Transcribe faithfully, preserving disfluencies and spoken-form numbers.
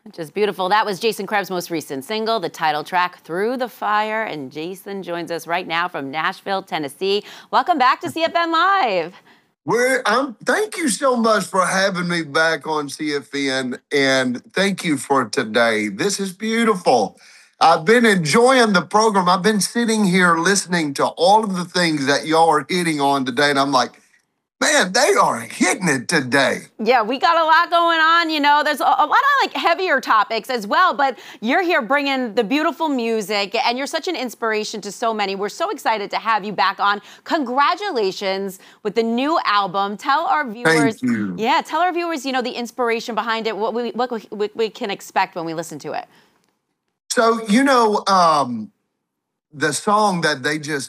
Just beautiful. That was Jason Krebs' most recent single, the title track, Through the Fire. And Jason joins us right now from Nashville, Tennessee. Welcome back to C F N Live. We're, I'm, thank you so much for having me back on C F N, and thank you for today. This is beautiful. I've been enjoying the program. I've been sitting here listening to all of the things that y'all are hitting on today, and I'm like, man, they are hitting it today. Yeah, we got a lot going on, you know. There's a, a lot of like heavier topics as well, but you're here bringing the beautiful music, and you're such an inspiration to so many. We're so excited to have you back on. Congratulations with the new album. Tell our viewers, Thank you. yeah, tell our viewers, you know, the inspiration behind it, what we what we, we can expect when we listen to it. So, you know, um, the song that they just